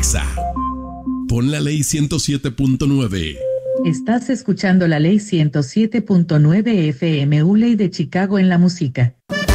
Exa. Pon la ley 107.9. Estás escuchando la ley 107.9 FM Uley de Chicago en la música.